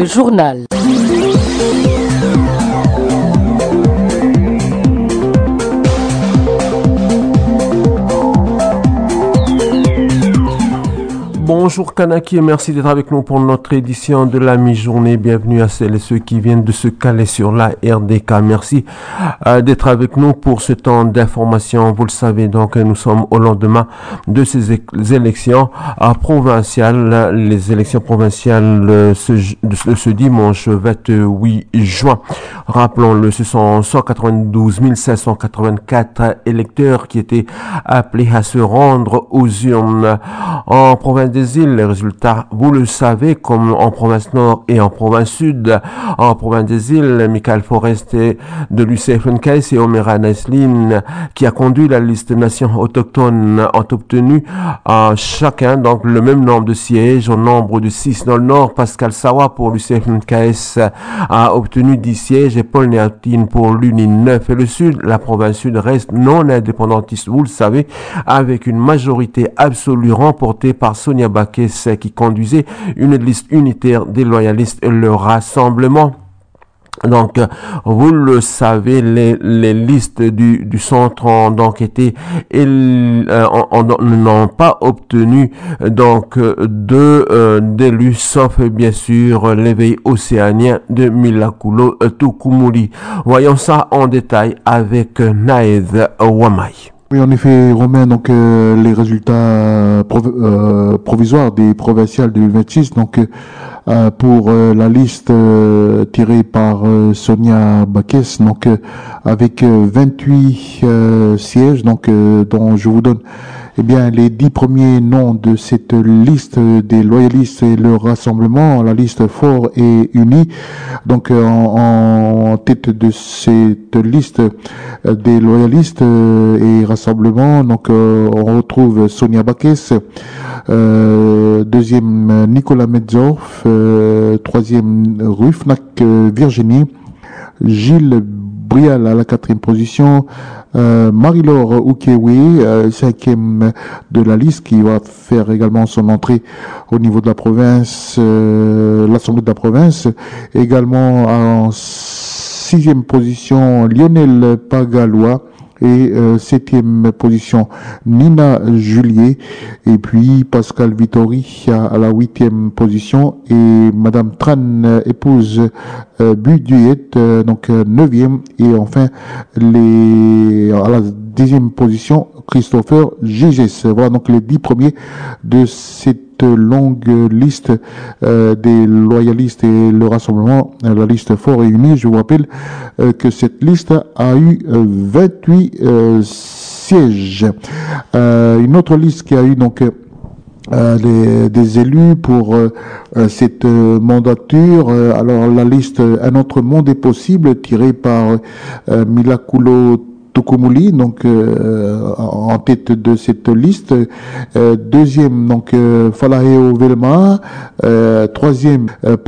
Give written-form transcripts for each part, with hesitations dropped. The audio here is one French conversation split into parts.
journal. Bonjour Kanaki et merci d'être avec nous pour notre édition de la mi-journée. Bienvenue à celles et ceux qui viennent de se caler sur la RDK. Merci d'être avec nous pour ce temps d'information. Vous le savez donc, nous sommes au lendemain de ces élections provinciales. Les élections provinciales ce dimanche 28 juin. Rappelons-le, ce sont 192 584 électeurs qui étaient appelés à se rendre aux urnes en province des îles. Les résultats, vous le savez, comme en province nord et en province sud. En province des îles, Michael Forestier de l'UCFNKS et Omera Nesline, qui a conduit la liste nations autochtones, ont obtenu chacun donc le même nombre de sièges, au nombre de 6 dans le nord. Pascal Sawa pour l'UCFNKS a obtenu 10 sièges et Paul Néatine pour l'UNI 9. Et le sud, la province sud reste non indépendantiste, vous le savez, avec une majorité absolue remportée par Sonia Bakes qui conduisait une liste unitaire des loyalistes, le Rassemblement. Donc, vous le savez, les listes du centre ont donc été n'ont pas obtenu donc d'élus, sauf bien sûr l'éveil océanien de Milakulo Tukumuli. Voyons ça en détail avec Naed Wamai. Oui, en effet, Romain, donc les résultats provisoires des provinciales 2026, donc pour la liste tirée par Sonia Bakes, donc avec 28 sièges, donc dont je vous donne les 10 premiers noms de cette liste des loyalistes et le Rassemblement, la liste fort et unie. Donc en tête de cette liste des loyalistes et Rassemblement, donc on retrouve Sonia Bakes, deuxième Nicolas Metzorf, troisième Rufnak Virginie, Gilles Brial à la 4e position, Marie-Laure Oukéoui, 5e de la liste, qui va faire également son entrée au niveau de la province, l'Assemblée de la province. Également en 6e position, Lionel Pagalois. Et 7e position, Nina Julier. Et puis Pascal Vittori à la 8e position. Et Madame Tran, épouse Buduyet, donc 9e. Et enfin, à la 10e position, Christopher Giges. Voilà donc les 10 premiers de cette longue liste des loyalistes et le Rassemblement, la liste fort et unie. Je vous rappelle que cette liste a eu 28 sièges. Une autre liste qui a eu donc des élus pour cette mandature. Alors la liste Un autre monde est possible, tirée par Milakulo Tukumuli, donc en tête de cette liste. Deuxième, donc Falaheo Velma. Troisième,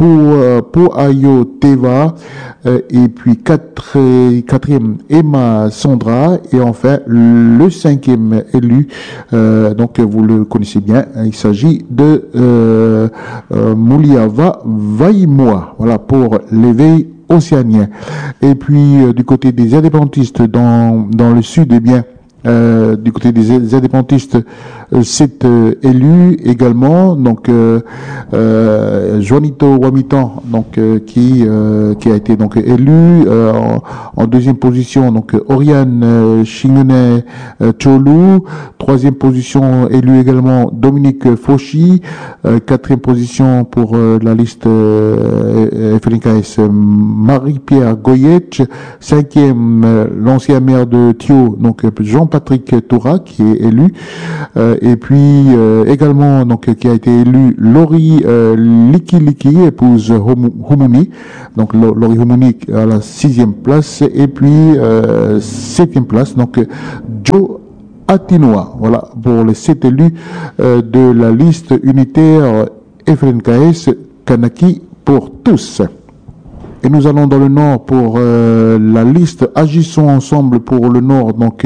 Poayo Teva. Et puis quatrième, Emma Sandra. Et enfin, le 5e élu, donc vous le connaissez bien, il s'agit de Mouliava Vaimoa. Voilà pour l'éveil océanien. Et puis du côté des indépendantistes dans le sud, du côté des indépendantistes, 7 élus également, donc Juanito Wamitan, donc qui a été donc élu en deuxième position, donc Oriane Chingune Cholu, troisième position élu également Dominique Fauchy, quatrième position pour la liste FLNKS Marie-Pierre Goyetch, cinquième l'ancien maire de Thio, donc Jean-Patrick Toura qui est élu, et puis également donc qui a été élu Laurie Liki, épouse Humuni, donc Laurie Humuni à la 6e place, et puis 7e place donc Joe Atinoa. Voilà pour les 7 élus de la liste unitaire FLNKS Kanaki pour tous. Et nous allons dans le Nord pour la liste Agissons ensemble pour le Nord. Donc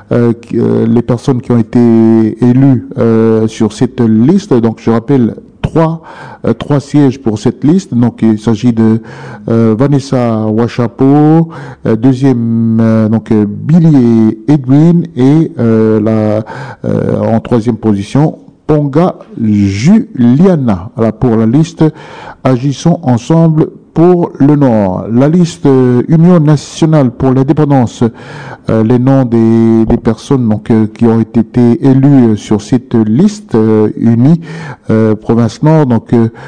les personnes qui ont été élues sur cette liste. Donc je rappelle trois sièges pour cette liste. Donc il s'agit de Vanessa Wachapo, deuxième donc Billy Edwin et en troisième position Ponga Juliana. Voilà pour la liste Agissons ensemble pour le Nord. La liste Union nationale pour l'indépendance, les noms des personnes donc qui ont été élues sur cette liste unie province Nord, donc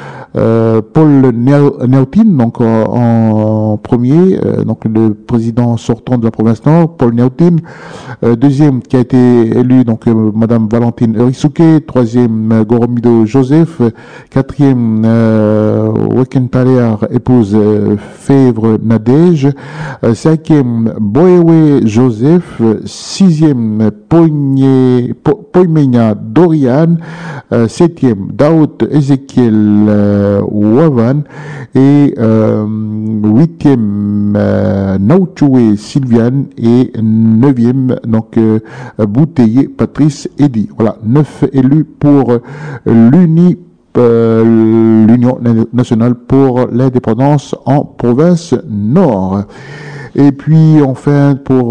Paul Néautin donc en premier, donc le président sortant de la province Nord, Paul Néautin. Deuxième qui a été élu donc Madame Valentine Eurisuke, troisième Goromido Joseph, quatrième Wekentalear épouse Fèvre Nadège, cinquième Boewe Joseph, sixième Poimenia Dorian, septième Daoud Ezekiel Wavan et huitième Nauchoué Sylviane et neuvième donc Bouteillé Patrice Eddy. Voilà, 9 élus pour l'Union nationale pour l'indépendance en province Nord. Et puis enfin pour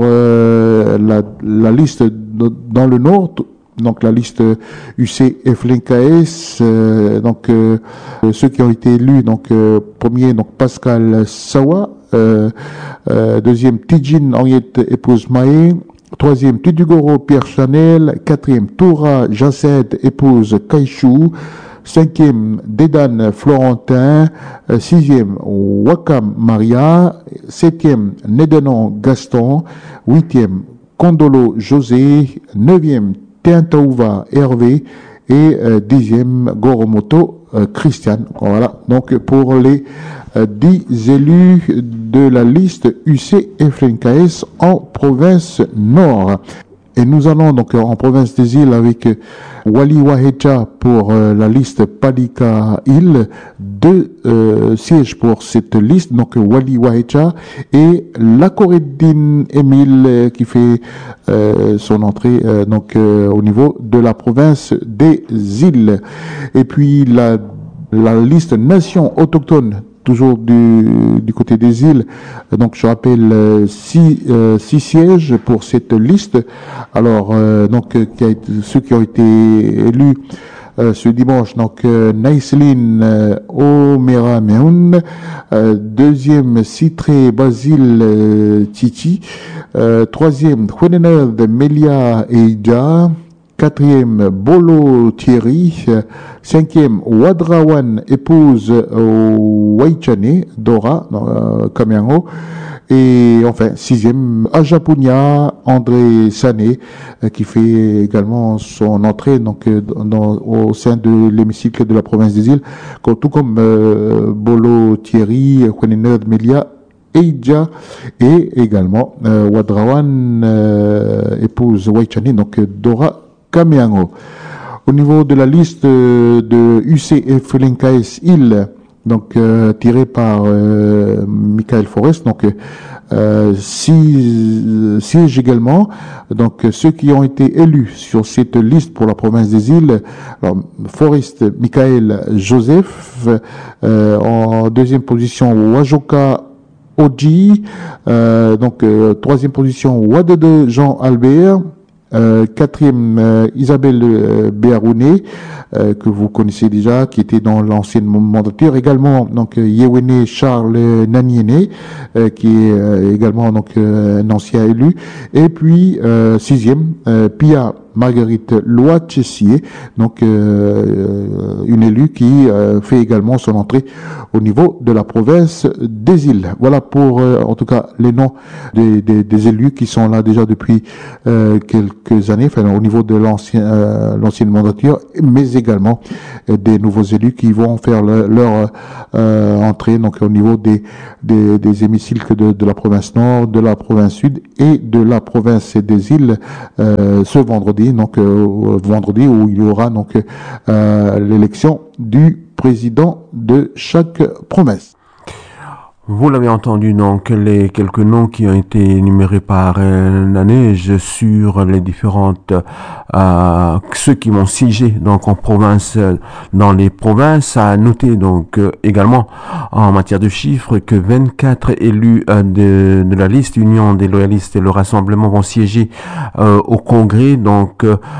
la liste dans le Nord, donc la liste UC FLNKS, donc ceux qui ont été élus, donc premier donc Pascal Sawa, deuxième Tidjine Henriette épouse Maé, troisième Tudugoro Pierre Chanel, quatrième Toura Jaced épouse Kaïchou, cinquième Dédane Florentin, sixième Wakam Maria, septième Nedenon Gaston, huitième Kondolo José, neuvième Teantaouva Hervé et dixième Goromoto Christian. Voilà, donc pour les 10 élus de la liste UC FNKS en province Nord. Et nous allons donc en province des îles avec Wali Wahecha pour la liste Palika Île, 2 sièges pour cette liste, donc Wali Wahecha et Lakoreddin Emile qui fait son entrée donc au niveau de la province des îles. Et puis la liste nation autochtone, toujours du côté des îles. Donc je rappelle 6 sièges pour cette liste. Alors donc ceux qui ont été élus ce dimanche, donc Naïseline Omera Meoun, deuxième Citré Basile Titi, troisième Khwenenerd Melia Eidja, quatrième Bolo Thierry, cinquième Wadrawan épouse Waichane Dora Kamiango, et enfin sixième Ajapunia André Sané qui fait également son entrée donc au sein de l'hémicycle de la province des îles, tout comme Bolo Thierry, Khwenenerd Melia Eidja et également Wadrawan épouse Waichane, donc Dora Kamiango. Au niveau de la liste de UCF LNKS île, donc tirée par Michael Forrest, donc 6 sièges également. Donc ceux qui ont été élus sur cette liste pour la province des îles, alors Forrest Michael Joseph, en deuxième position Wajoka Oji, donc troisième position Wadede Jean Albert, quatrième Isabelle Béarouné, que vous connaissez déjà, qui était dans l'ancienne mandature. Également donc Yewene Charles Naniene, qui est également donc un ancien élu. Et puis sixième Pia Marguerite Loitessier, donc une élue qui fait également son entrée au niveau de la province des îles. Voilà pour en tout cas les noms des élus qui sont là déjà depuis quelques années, enfin au niveau de l'ancienne mandature, mais également des nouveaux élus qui vont faire leur entrée donc au niveau des hémicycles de la province Nord, de la province Sud et de la province des îles ce vendredi. Donc vendredi où il y aura donc l'élection du président de chaque province. Vous l'avez entendu, donc, les quelques noms qui ont été énumérés par Nanège sur les différentes, ceux qui vont siéger, donc, en province, dans les provinces, à noter, donc, également, en matière de chiffres, que 24 élus de la liste Union des loyalistes et le Rassemblement vont siéger au Congrès, donc,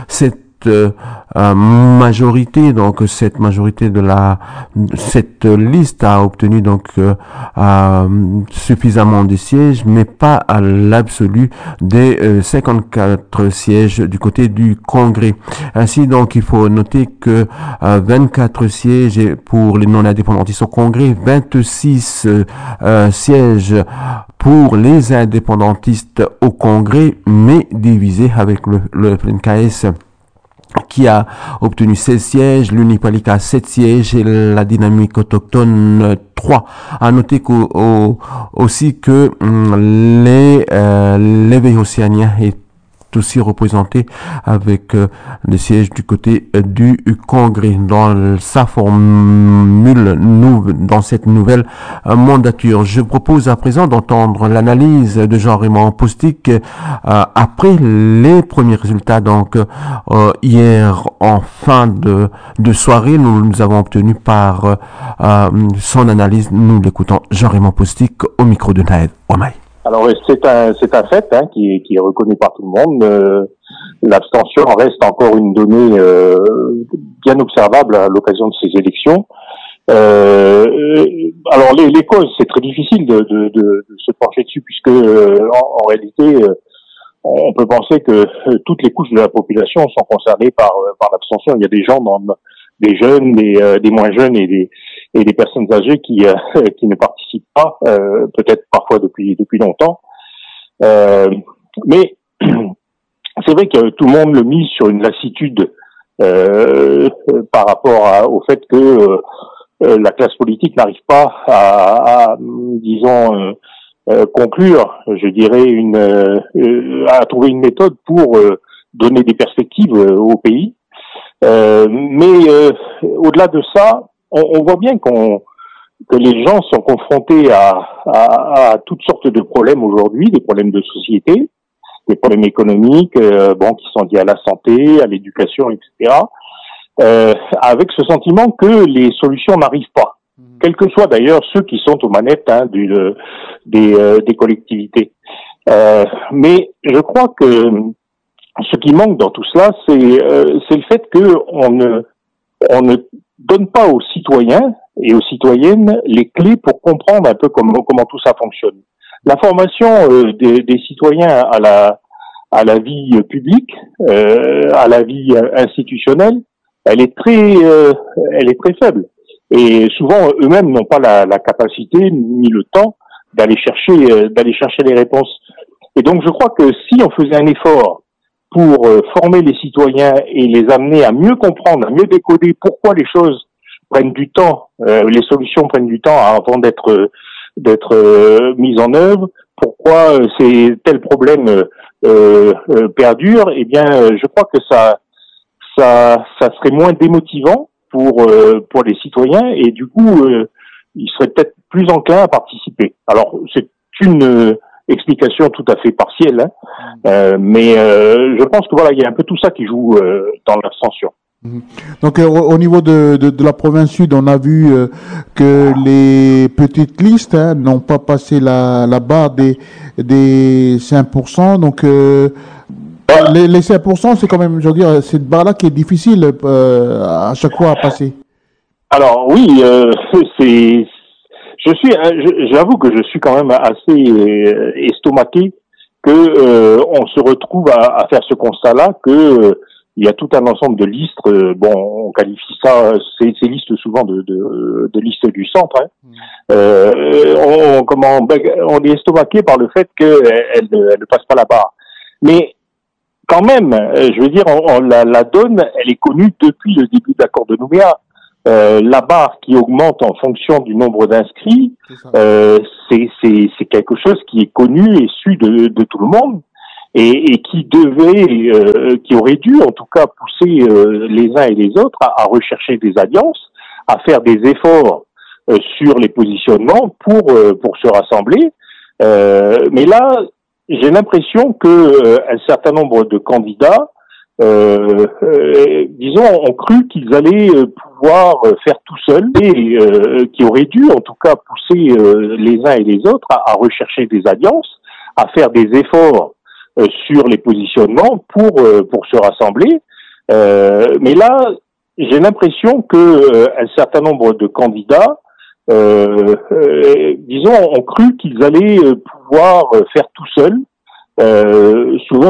majorité, donc cette majorité cette liste a obtenu donc suffisamment de sièges, mais pas à l'absolu des 54 sièges du côté du Congrès. Ainsi donc il faut noter que 24 sièges pour les non-indépendantistes au Congrès, 26 sièges pour les indépendantistes au Congrès, mais divisés avec le FNKS qui a obtenu 16 sièges, l'Unipalica 7 sièges et la Dynamique Autochtone 3. À noter aussi que l'éveil océanien est aussi représenté avec des sièges du côté du Congrès dans sa formule dans cette nouvelle mandature. Je propose à présent d'entendre l'analyse de Jean-Raymond Postic après les premiers résultats. Donc hier en fin de soirée, nous avons obtenu par son analyse. Nous l'écoutons, Jean-Raymond Postic au micro de Naël Ouamay. Alors c'est un fait qui est reconnu par tout le monde. L'abstention reste encore une donnée bien observable à l'occasion de ces élections. Alors les causes, c'est très difficile de se pencher dessus puisque en réalité on peut penser que toutes les couches de la population sont concernées par l'abstention. Il y a des gens, des jeunes, des moins jeunes et des personnes âgées qui ne participent pas, peut-être parfois depuis longtemps. Mais c'est vrai que tout le monde le mise sur une lassitude par rapport au fait que la classe politique n'arrive pas à disons conclure, je dirais à trouver une méthode pour donner des perspectives au pays. Mais au-delà de ça, on voit bien que les gens sont confrontés à toutes sortes de problèmes aujourd'hui, des problèmes de société, des problèmes économiques, qui sont liés à la santé, à l'éducation, etc. Avec ce sentiment que les solutions n'arrivent pas, quels que soient d'ailleurs ceux qui sont aux manettes des collectivités. Mais je crois que ce qui manque dans tout cela, c'est le fait que on ne donne pas aux citoyens et aux citoyennes les clés pour comprendre un peu comment tout ça fonctionne. La formation des citoyens à la vie publique, à la vie institutionnelle, elle est très faible. Et souvent eux-mêmes n'ont pas la capacité ni le temps d'aller chercher les réponses. Et donc je crois que si on faisait un effort pour former les citoyens et les amener à mieux comprendre, à mieux décoder pourquoi les choses prennent du temps, les solutions prennent du temps avant d'être mises en œuvre, pourquoi tel problème perdure, eh bien je crois que ça serait moins démotivant pour les citoyens et du coup ils seraient peut-être plus enclins à participer. Alors c'est une explication tout à fait partielle, mais je pense que voilà, il y a un peu tout ça qui joue dans l'abstention. Donc au niveau de la province sud, on a vu que les petites listes n'ont pas passé la barre des 5%. Donc les 5%, c'est quand même, je veux dire, cette barre-là qui est difficile à chaque fois à passer. Alors oui, j'avoue que je suis quand même assez estomaqué que on se retrouve à faire ce constat-là que il y a tout un ensemble de listes. On qualifie ça, ces listes souvent de listes du centre. On est estomaqué par le fait qu'elles ne passent pas la barre. Mais quand même, je veux dire, la donne, elle est connue depuis le début de l'accord de Nouméa. La barre qui augmente en fonction du nombre d'inscrits, c'est quelque chose qui est connu et su de tout le monde et qui aurait dû en tout cas pousser les uns et les autres à rechercher des alliances, à faire des efforts sur les positionnements pour se rassembler. Mais là, j'ai l'impression que un certain nombre de candidats, disons, ont cru qu'ils allaient pouvoir faire tout seuls et qui auraient dû, en tout cas, pousser les uns et les autres à rechercher des alliances, à faire des efforts sur les positionnements pour se rassembler. Mais là, j'ai l'impression que un certain nombre de candidats, disons, ont cru qu'ils allaient pouvoir faire tout seuls. Souvent